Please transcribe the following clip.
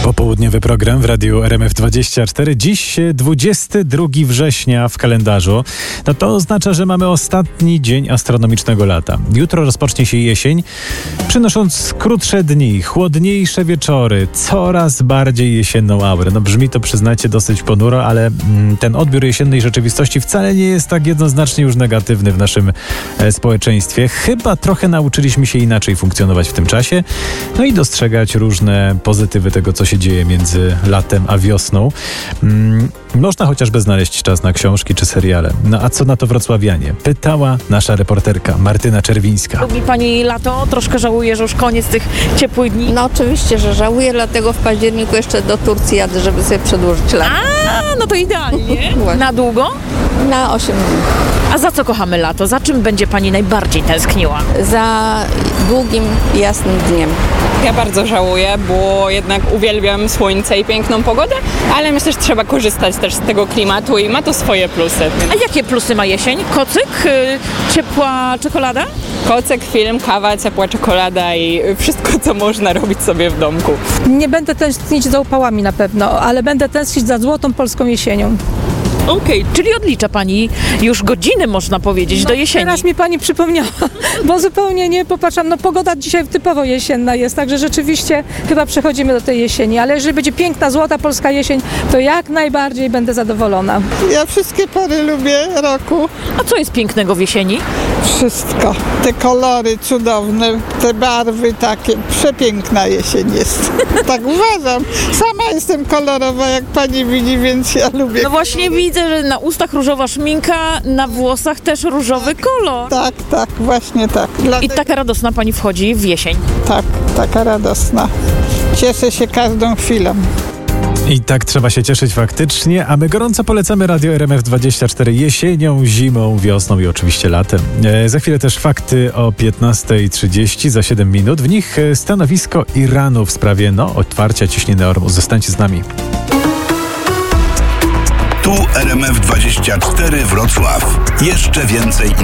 Popołudniowy program w radiu RMF24. Dziś 22 września w kalendarzu. No to oznacza, że mamy ostatni dzień astronomicznego lata. Jutro rozpocznie się jesień, przynosząc krótsze dni, chłodniejsze wieczory, coraz bardziej jesienną aurę. No brzmi to, przyznacie, dosyć ponuro, ale ten odbiór jesiennej rzeczywistości wcale nie jest tak jednoznacznie już negatywny w naszym społeczeństwie. Chyba trochę nauczyliśmy się inaczej funkcjonować w tym czasie, no i dostrzegać różne pozytywy tego, co się dzieje między latem a wiosną. Można chociażby znaleźć czas na książki czy seriale. No a co na to wrocławianie? Pytała nasza reporterka Martyna Czerwińska. Lubi pani lato? Troszkę żałuje, że już koniec tych ciepłych dni? No oczywiście, że żałuję, dlatego w październiku jeszcze do Turcji jadę, żeby sobie przedłużyć lato. No to idealnie. Na długo? Na 8 dni. A za co kochamy lato? Za czym będzie pani najbardziej tęskniła? Za długim, jasnym dniem. Ja bardzo żałuję, bo jednak uwielbiam słońce i piękną pogodę, ale myślę, że trzeba korzystać też z tego klimatu i ma to swoje plusy. A jakie plusy ma jesień? Kocyk? Ciepła czekolada? Kocyk, film, kawa, ciepła czekolada i wszystko, co można robić sobie w domku. Nie będę tęsknić za upałami na pewno, ale będę tęsknić za złotą polską jesienią. Okej, czyli odlicza pani już godziny, można powiedzieć, do jesieni. Teraz mi pani przypomniała, bo zupełnie nie popatrzam. No pogoda dzisiaj typowo jesienna jest, także rzeczywiście chyba przechodzimy do tej jesieni, ale jeżeli będzie piękna, złota polska jesień, to jak najbardziej będę zadowolona. Ja wszystkie pory lubię roku. A co jest pięknego w jesieni? Wszystko. Te kolory cudowne, te barwy takie. Przepiękna jesień jest. Tak uważam. Sama jestem kolorowa, jak pani widzi, więc ja lubię. No właśnie widzę, że na ustach różowa szminka, na włosach też różowy kolor. Tak, właśnie tak. I taka radosna pani wchodzi w jesień. Tak, taka radosna. Cieszę się każdą chwilą. I tak trzeba się cieszyć faktycznie, a my gorąco polecamy Radio RMF24 jesienią, zimą, wiosną i oczywiście latem. Za chwilę też fakty o 15:30, za 7 minut. W nich stanowisko Iranu w sprawie otwarcia ciśniny Ormus. Zostańcie z nami. Tu RMF24 Wrocław. Jeszcze więcej